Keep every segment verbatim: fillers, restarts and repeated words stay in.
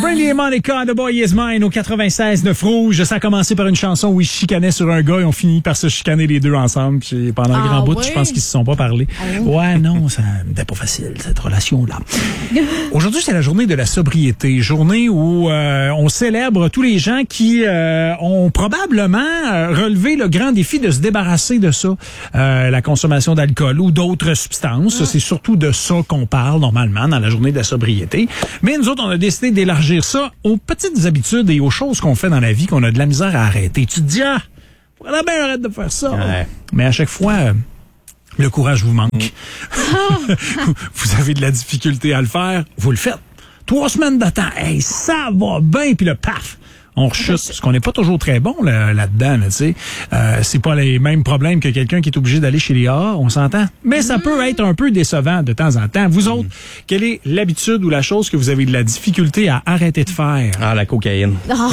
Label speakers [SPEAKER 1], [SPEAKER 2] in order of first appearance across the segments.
[SPEAKER 1] Friendly et Monica, The Boy Is Mine au quatre-vingt-seize neuf Rouge. Ça a commencé par une chanson où ils chicanaient sur un gars et ont fini par se chicaner les deux ensemble. Puis pendant un
[SPEAKER 2] ah,
[SPEAKER 1] grand bout,
[SPEAKER 2] ouais?
[SPEAKER 1] je pense qu'ils se sont pas parlé. Ah, ouais. ouais, non, ça n'était pas facile, cette relation-là. Aujourd'hui, c'est la journée de la sobriété. Journée où euh, on célèbre tous les gens qui euh, ont probablement euh, relevé le grand défi de se débarrasser de ça. Euh, la consommation d'alcool ou d'autres substances. Mm. C'est surtout de ça qu'on parle normalement dans la journée de la sobriété. Mais nous autres, on a décidé d'élargir ça aux petites habitudes et aux choses qu'on fait dans la vie qu'on a de la misère à arrêter. Tu te dis, ah, faudrait bien arrêter de faire ça. Ouais. Mais à chaque fois, euh, le courage vous manque. Mm. Vous avez de la difficulté à le faire, vous le faites. Trois semaines de temps, hey, ça va bien, puis le paf! On rechute, parce qu'on n'est pas toujours très bon là, là-dedans, là, tu sais. Euh, c'est pas les mêmes problèmes que quelqu'un qui est obligé d'aller chez les A A, on s'entend. Mais ça mmh. peut être un peu décevant de temps en temps. Vous mmh. autres, quelle est l'habitude ou la chose que vous avez de la difficulté à arrêter de faire?
[SPEAKER 3] Ah, la cocaïne.
[SPEAKER 2] Oh,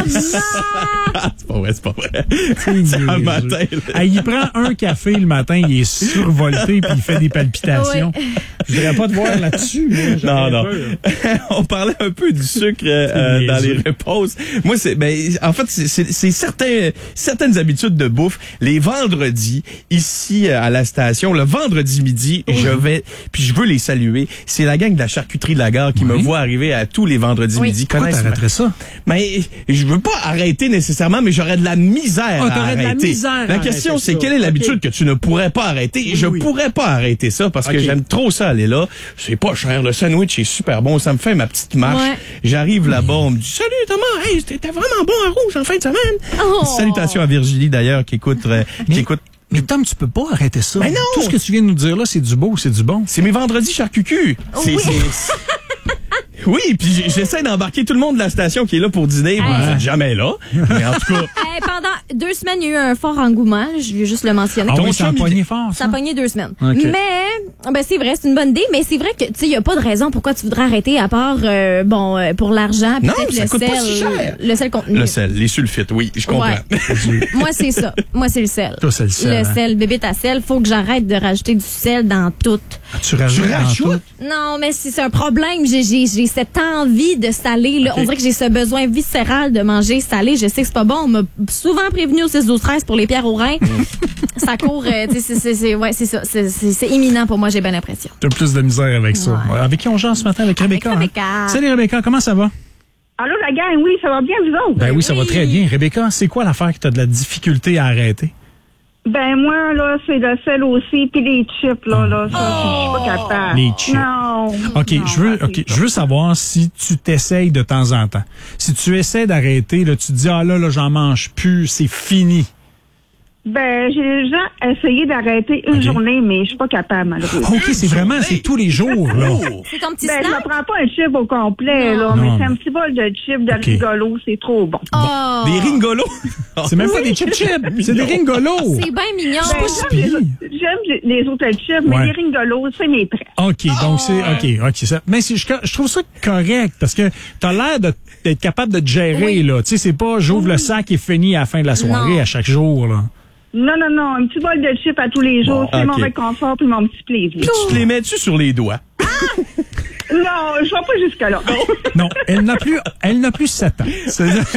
[SPEAKER 3] c'est pas vrai, c'est pas vrai. C'est un matin.
[SPEAKER 1] Ah, il prend un café le matin, il est survolté puis il fait des palpitations. Oui. Je voudrais pas te voir là-dessus. Moi,
[SPEAKER 3] non, non. On parlait un peu du sucre euh, dans les reposes. Moi, c'est ben en fait, c'est, c'est, c'est certains, certaines habitudes de bouffe. Les vendredis, ici à la station, le vendredi midi, oui. je vais, puis je veux les saluer. C'est la gang de la charcuterie de la gare qui oui. me voit arriver à tous les vendredis
[SPEAKER 1] oui.
[SPEAKER 3] midi.
[SPEAKER 1] Pourquoi t'arrêterais ça?
[SPEAKER 3] Mais je veux pas arrêter nécessairement, mais j'aurais de la misère
[SPEAKER 1] oh,
[SPEAKER 3] à arrêter.
[SPEAKER 1] De la, misère
[SPEAKER 3] la question, c'est ça. Quelle est l'habitude okay. que tu ne pourrais pas arrêter? Oui, je oui. pourrais pas arrêter ça parce okay. que j'aime trop ça aller là. C'est pas cher. Le sandwich est super bon. Ça me fait ma petite marche. Ouais. J'arrive là-bas, on me dit salut Thomas, hey, c'était vraiment bon à Rouge en fin de semaine. Oh. Salutations à Virginie d'ailleurs qui écoute, euh,
[SPEAKER 1] mais,
[SPEAKER 3] qui écoute.
[SPEAKER 1] Mais Tom, tu peux pas arrêter ça.
[SPEAKER 3] Mais non.
[SPEAKER 1] Tout ce que tu viens de nous dire là, c'est du beau, c'est du bon.
[SPEAKER 3] C'est mes vendredis charcucu.
[SPEAKER 2] Oh,
[SPEAKER 3] c'est,
[SPEAKER 2] oui.
[SPEAKER 3] c'est... Oui, puis j'essaie d'embarquer tout le monde de la station qui est là pour dîner. Hey. Vous êtes jamais là. Mais en tout cas.
[SPEAKER 2] Hey, pendant deux semaines, il y a eu un fort engouement. Je vais juste le mentionner.
[SPEAKER 1] Ah oui, ça a pogné fort, ça?
[SPEAKER 2] Ça a pogné deux semaines.
[SPEAKER 1] Okay.
[SPEAKER 2] Mais, ben, c'est vrai, c'est une bonne idée, mais c'est vrai que, tu sais, il n'y a pas de raison pourquoi tu voudrais arrêter à part, euh, bon, euh, pour l'argent.
[SPEAKER 3] Non,
[SPEAKER 2] peut-être
[SPEAKER 3] ça
[SPEAKER 2] le
[SPEAKER 3] coûte
[SPEAKER 2] sel.
[SPEAKER 3] Pas si cher.
[SPEAKER 2] Le sel contenu.
[SPEAKER 3] Le sel, les sulfites, oui, je comprends.
[SPEAKER 2] Ouais. Moi, c'est ça. Moi, c'est le sel.
[SPEAKER 1] Toi, c'est le sel.
[SPEAKER 2] Le
[SPEAKER 1] hein?
[SPEAKER 2] sel, bébé à sel. Faut que j'arrête de rajouter du sel dans tout.
[SPEAKER 1] Ah, tu rajoutes, tu rajoutes?
[SPEAKER 2] Non, mais c'est, c'est un problème. J'ai, j'ai, j'ai cette envie de salé. Là. Okay. On dirait que j'ai ce besoin viscéral de manger salé. Je sais que c'est pas bon. On m'a souvent prévenu au six douze treize pour les pierres aux reins. Mm. Ça court, euh, c'est, c'est, c'est, ouais, c'est ça. C'est, c'est, c'est imminent pour moi, j'ai bien l'impression.
[SPEAKER 1] T'as plus de misère avec ça. Ouais. Avec qui on jase ce matin? Avec Rebecca. Avec Rebecca. Hein? Salut Rebecca, comment ça va?
[SPEAKER 4] Allô la gang, oui, ça va bien, vous autres?
[SPEAKER 1] Ben oui, ça
[SPEAKER 4] oui.
[SPEAKER 1] va très bien. Rebecca, c'est quoi l'affaire que t'as de la difficulté à arrêter?
[SPEAKER 4] Ben moi, là, c'est le sel aussi, puis les chips, là, là, ça, oh! je suis pas capable.
[SPEAKER 1] Les chips.
[SPEAKER 4] Non.
[SPEAKER 1] OK,
[SPEAKER 4] non,
[SPEAKER 1] je veux, OK, je veux savoir si tu t'essayes de temps en temps. Si tu essaies d'arrêter, là, tu te dis, ah là, là, j'en mange plus, c'est fini.
[SPEAKER 4] Ben, j'ai déjà essayé d'arrêter une okay. journée, mais je suis pas capable, malheureusement.
[SPEAKER 1] OK, c'est vraiment, c'est tous les jours, là.
[SPEAKER 2] C'est ton petit
[SPEAKER 4] ben,
[SPEAKER 2] snack?
[SPEAKER 4] je ne prends pas un chip au complet, non. là, non, mais c'est un petit bol de chips de okay. Ringolo, c'est trop bon.
[SPEAKER 2] Oh.
[SPEAKER 3] Des Ringolos?
[SPEAKER 1] C'est même pas des chips chips, c'est des Ringolos.
[SPEAKER 2] C'est bien mignon.
[SPEAKER 4] Ben,
[SPEAKER 1] pas
[SPEAKER 4] j'aime, les, j'aime les autres chips, mais ouais. les Ringolos, c'est mes prêts.
[SPEAKER 1] OK, donc oh. c'est, OK, OK, ça. Mais c'est, je, je trouve ça correct, parce que t'as l'air de, d'être capable de te gérer, oui. là. Tu sais, c'est pas, j'ouvre oui. le sac et fini à la fin de la soirée non. à chaque jour, là.
[SPEAKER 4] Non, non, non. Un petit bol de chips à tous les jours. Bon, c'est okay. mon réconfort puis mon petit plaisir.
[SPEAKER 3] Puis tu te les mets-tu sur les doigts?
[SPEAKER 4] Ah! Non, je vais pas jusque-là.
[SPEAKER 1] Non, elle n'a plus, elle n'a plus sept ans. C'est... OK,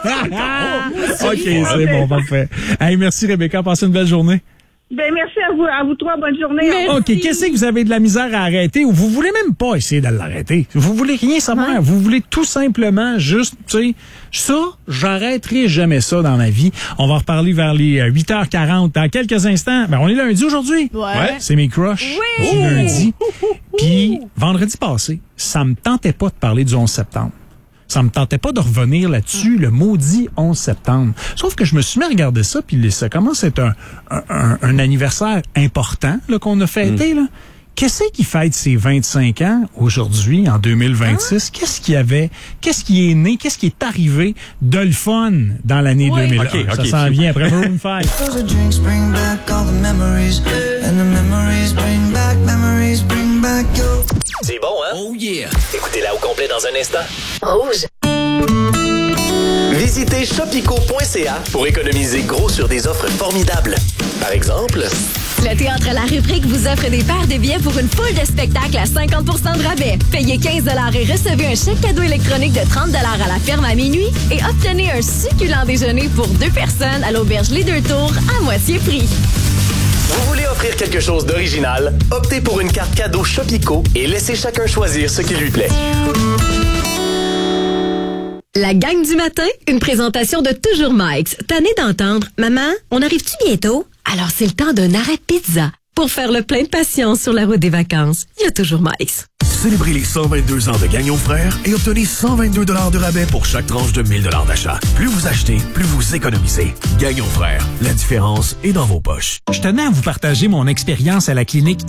[SPEAKER 1] c'est bon, parfait. Hey, merci Rebecca. Passez une belle journée.
[SPEAKER 4] Ben, merci à vous, à vous trois. Bonne journée.
[SPEAKER 2] Merci.
[SPEAKER 1] OK. Qu'est-ce que vous avez de la misère à arrêter ou vous voulez même pas essayer de l'arrêter? Vous voulez rien savoir. Ouais. Vous voulez tout simplement juste, tu sais, ça, j'arrêterai jamais ça dans ma vie. On va reparler vers les huit heures quarante dans quelques instants. Ben, on est lundi aujourd'hui.
[SPEAKER 2] Ouais. ouais.
[SPEAKER 1] C'est mes crushs.
[SPEAKER 2] Oui.
[SPEAKER 1] C'est lundi. Puis, vendredi passé, ça me tentait pas de parler du onze septembre. Ça me tentait pas de revenir là-dessus, le maudit onze septembre. Sauf que je me suis mis à regarder ça, puis ça commence à être un, un, un anniversaire important là, qu'on a fêté. Mm. Là. Qu'est-ce qui fête ses vingt-cinq ans aujourd'hui, en deux mille vingt-six? Ah. Qu'est-ce qu'il y avait? Qu'est-ce qui est né? Qu'est-ce qui est arrivé de le fun dans l'année oui. deux mille un? Okay, okay, ça s'en vient après Maroon five.
[SPEAKER 5] C'est bon, hein? Oh yeah! Écoutez-la au complet dans un instant.
[SPEAKER 6] Rouge.
[SPEAKER 5] Visitez shopico point c a pour économiser gros sur des offres formidables. Par exemple...
[SPEAKER 6] Le Théâtre La Rubrique vous offre des paires de billets pour une foule de spectacles à cinquante pour cent de rabais. Payez quinze dollars et recevez un chèque cadeau électronique de trente dollars à la ferme à minuit et obtenez un succulent déjeuner pour deux personnes à l'auberge Les Deux Tours à moitié prix.
[SPEAKER 5] Vous voulez offrir quelque chose d'original? Optez pour une carte cadeau Shopico et laissez chacun choisir ce qui lui plaît.
[SPEAKER 6] La gang du matin, une présentation de Toujours Mike's. Tanné d'entendre « Maman, on arrive-tu bientôt? » Alors c'est le temps d'un arrêt pizza. Pour faire le plein de patience sur la route des vacances, il y a Toujours Mike's.
[SPEAKER 7] Célébrez les cent vingt-deux ans de Gagnon Frères et obtenez cent vingt-deux dollars de rabais pour chaque tranche de mille dollars d'achat. Plus vous achetez, plus vous économisez. Gagnon Frères, la différence est dans vos poches.
[SPEAKER 1] Je tenais à vous partager mon expérience à la clinique